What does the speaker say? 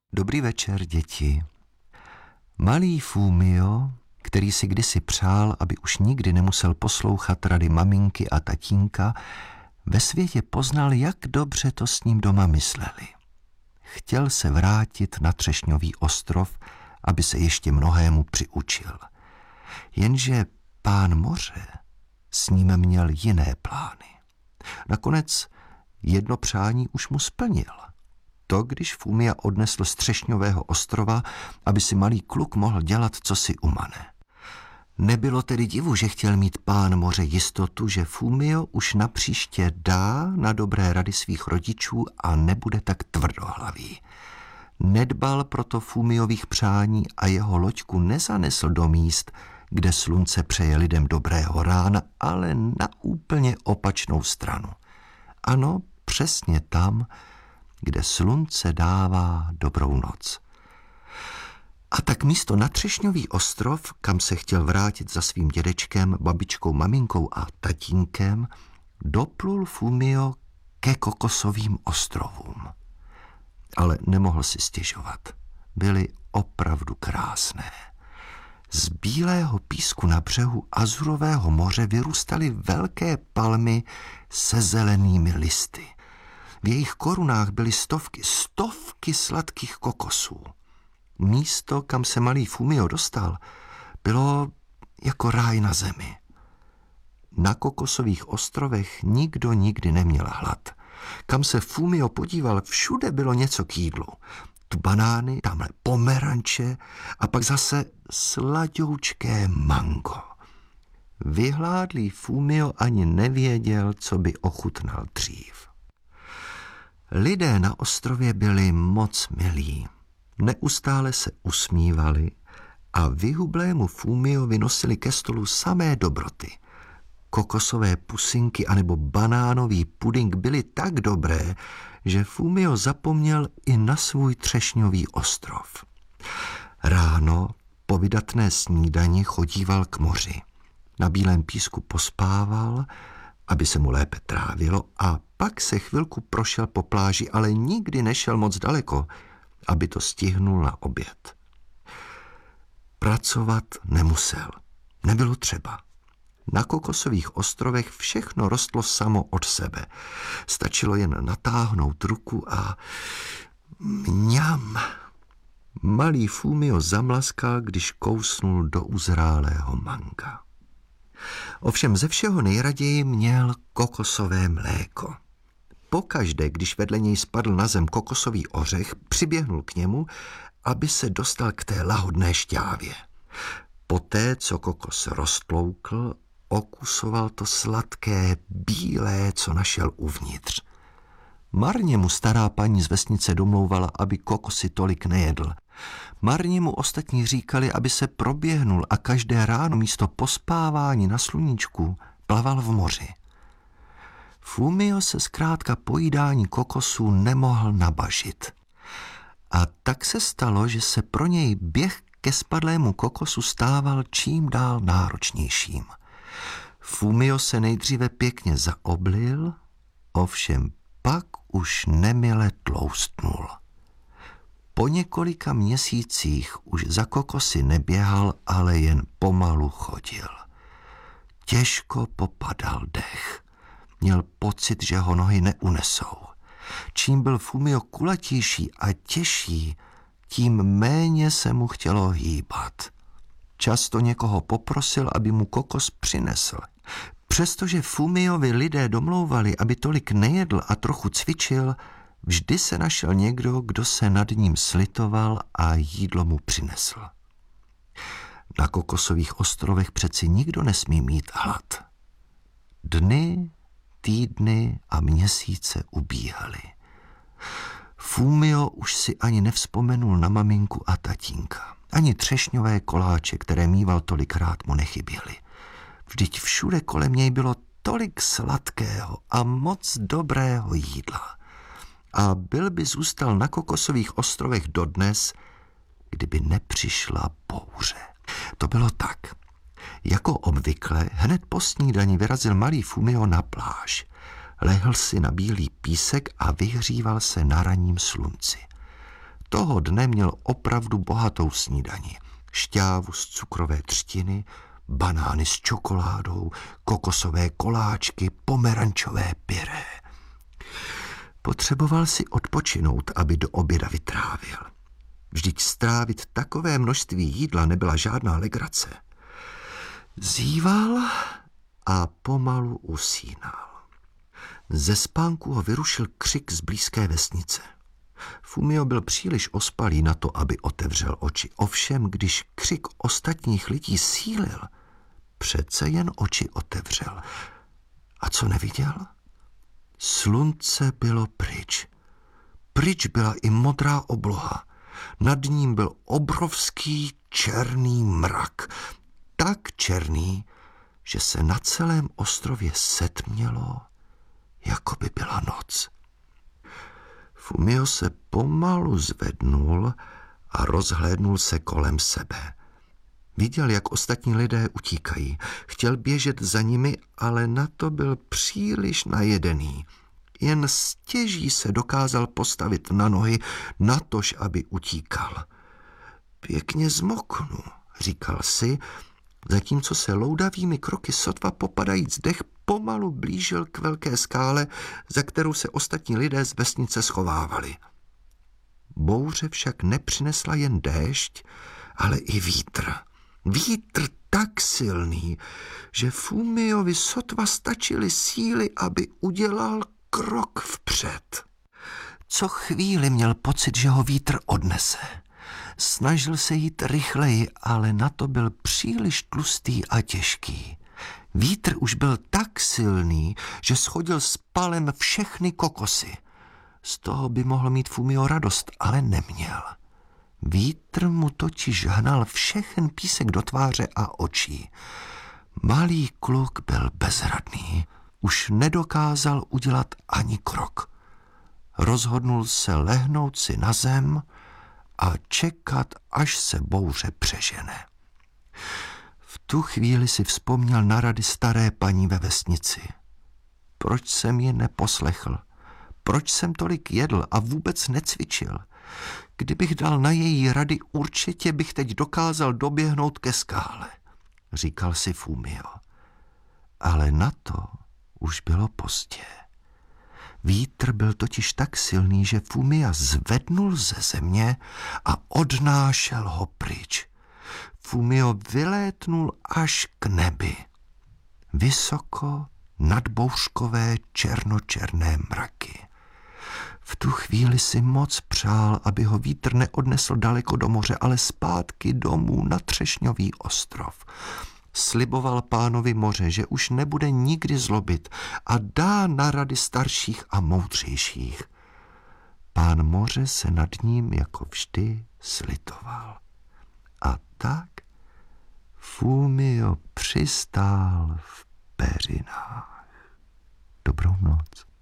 Dobrý večer, děti. Malý Fumio, který si kdysi přál, aby už nikdy nemusel poslouchat rady maminky a tatínka, ve světě poznal, jak dobře to s ním doma mysleli. Chtěl se vrátit na Třešňový ostrov, aby se ještě mnohému přiučil. Jenže pán moře s ním měl jiné plány. Nakonec jedno přání už mu splnil. To, když Fumia odnesl z Třešňového ostrova, aby si malý kluk mohl dělat, co si umane. Nebylo tedy divu, že chtěl mít pán moře jistotu, že Fumio už napříště dá na dobré rady svých rodičů a nebude tak tvrdohlavý. Nedbal proto Fumiových přání a jeho loďku nezanesl do míst, kde slunce přeje lidem dobrého rána, ale na úplně opačnou stranu. Ano, přesně tam, kde slunce dává dobrou noc. A tak místo na Třešňový ostrov, kam se chtěl vrátit za svým dědečkem, babičkou, maminkou a tatínkem, doplul Fumio ke Kokosovým ostrovům. Ale nemohl si stěžovat. Byly opravdu krásné. Z bílého písku na břehu Azurového moře vyrůstaly velké palmy se zelenými listy. V jejich korunách byly stovky sladkých kokosů. Místo, kam se malý Fumio dostal, bylo jako ráj na zemi. Na Kokosových ostrovech nikdo nikdy neměl hlad. Kam se Fumio podíval, všude bylo něco k jídlu. Tu banány, tamhle pomeranče a pak zase sladoučké mango. Vyhládlý Fumio ani nevěděl, co by ochutnal dřív. Lidé na ostrově byli moc milí. Neustále se usmívali a vyhublému Fumiovi nosili ke stolu samé dobroty. Kokosové pusinky anebo banánový puding byly tak dobré, že Fumio zapomněl i na svůj Třešňový ostrov. Ráno po vydatné snídani chodíval k moři. Na bílém písku pospával, aby se mu lépe trávilo, a pak se chvilku prošel po pláži, ale nikdy nešel moc daleko, aby to stihnul na oběd. Pracovat nemusel. Nebylo třeba. Na Kokosových ostrovech všechno rostlo samo od sebe. Stačilo jen natáhnout ruku a mňam. Malý Fumio zamlaskal, když kousnul do uzrálého manga. Ovšem ze všeho nejraději měl kokosové mléko. Pokaždé, když vedle něj spadl na zem kokosový ořech, přiběhnul k němu, aby se dostal k té lahodné šťávě. Poté, co kokos roztloukl, okusoval to sladké, bílé, co našel uvnitř. Marně mu stará paní z vesnice domlouvala, aby kokosy tolik nejedl. Marně mu ostatní říkali, aby se proběhnul a každé ráno místo pospávání na sluníčku plaval v moři. Fumio se zkrátka pojídání kokosů nemohl nabažit. A tak se stalo, že se pro něj běh ke spadlému kokosu stával čím dál náročnějším. Fumio se nejdříve pěkně zaoblil, ovšem pak už nemile tloustnul. Po několika měsících už za kokosy neběhal, ale jen pomalu chodil. Těžko popadal dech. Měl pocit, že ho nohy neunesou. Čím byl Fumio kulatější a těžší, tím méně se mu chtělo hýbat. Často někoho poprosil, aby mu kokos přinesl. Přestože Fumiovi lidé domlouvali, aby tolik nejedl a trochu cvičil, vždy se našel někdo, kdo se nad ním slitoval a jídlo mu přinesl. Na Kokosových ostrovech přeci nikdo nesmí mít hlad. Dny, týdny a měsíce ubíhaly. Fumio už si ani nevzpomenul na maminku a tatínka. Ani třešňové koláče, které míval tolikrát, mu nechyběly. Vždyť všude kolem něj bylo tolik sladkého a moc dobrého jídla. A byl by zůstal na Kokosových ostrovech dodnes, kdyby nepřišla bouře. To bylo tak. Jako obvykle, hned po snídani vyrazil malý Fumio na pláž. Lehl si na bílý písek a vyhříval se na ranním slunci. Toho dne měl opravdu bohatou snídani. Šťávu z cukrové třtiny, banány s čokoládou, kokosové koláčky, pomerančové pyré. Potřeboval si odpočinout, aby do oběda vytrávil. Vždyť strávit takové množství jídla nebyla žádná legrace. Zíval a pomalu usínal. Ze spánku ho vyrušil křik z blízké vesnice. Fumio byl příliš ospalý na to, aby otevřel oči. Ovšem, když křik ostatních lidí sílil, přece jen oči otevřel. A co neviděl? Slunce bylo pryč. Pryč byla i modrá obloha. Nad ním byl obrovský černý mrak. Tak černý, že se na celém ostrově setmělo, jako by byla noc. Fumio se pomalu zvednul a rozhlédnul se kolem sebe. Viděl, jak ostatní lidé utíkají. Chtěl běžet za nimi, ale na to byl příliš najedený. Jen stěží se dokázal postavit na nohy, natož aby utíkal. Pěkně zmoknu, říkal si, zatímco se loudavými kroky sotva popadajíc dech pomalu blížil k velké skále, za kterou se ostatní lidé z vesnice schovávali. Bouře však nepřinesla jen déšť, ale i vítr. Vítr tak silný, že Fumiovi sotva stačily síly, aby udělal krok vpřed. Co chvíli měl pocit, že ho vítr odnese. Snažil se jít rychleji, ale na to byl příliš tlustý a těžký. Vítr už byl tak silný, že shodil s palem všechny kokosy. Z toho by mohl mít Fumio radost, ale neměl. Vítr mu totiž hnal všechen písek do tváře a očí. Malý kluk byl bezradný. Už nedokázal udělat ani krok. Rozhodnul se lehnout si na zem a čekat, až se bouře přežene. V tu chvíli si vzpomněl na rady staré paní ve vesnici. Proč jsem ji neposlechl? Proč jsem tolik jedl a vůbec necvičil? Kdybych dal na její rady, určitě bych teď dokázal doběhnout ke skále, říkal si Fumio. Ale na to už bylo pozdě. Vítr byl totiž tak silný, že Fumia zvednul ze země a odnášel ho pryč. Fumio vylétnul až k nebi. Vysoko nad bouřkové černočerné mraky. V tu chvíli si moc přál, aby ho vítr neodnesl daleko do moře, ale zpátky domů na Třešňový ostrov. Sliboval pánovi moře, že už nebude nikdy zlobit a dá na rady starších a moudřejších. Pán moře se nad ním jako vždy slitoval. A tak Fumio přistál v peřinách. Dobrou noc.